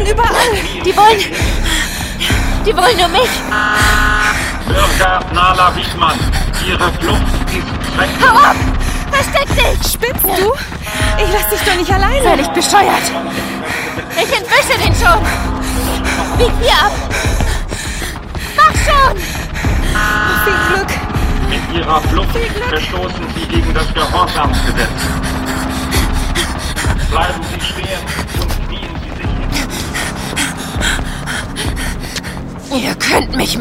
von überall. Die wollen nur mich. Bürger Nala Wiedmann, Ihre Flucht ist weg. Hau ab! Versteck dich! Spinnst du? Ich lass dich doch nicht alleine. Sei nicht bescheuert. Ich entwische den schon. Bieg hier ab. Mach schon! Viel Glück. Mit Ihrer Flucht verstoßen Sie gegen das Gehorsamsgesetz. Bleiben Sie stehen und knien Sie sich hin. Ihr könnt mich